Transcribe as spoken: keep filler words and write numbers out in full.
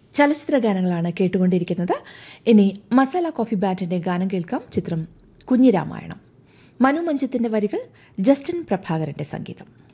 ചലച്ചിത്ര ഗാനങ്ങളാണ് കേട്ടുകൊണ്ടിരിക്കുന്നത്. ഇനി മസാല കോഫി ബാൻഡിന്റെ ഗാനം കേൾക്കാം. ചിത്രം കുഞ്ഞിരാമായണം. മനു മഞ്ജിത്തിന്റെ വരികൾ, ജസ്റ്റിൻ പ്രഭാകരന്റെ സംഗീതം.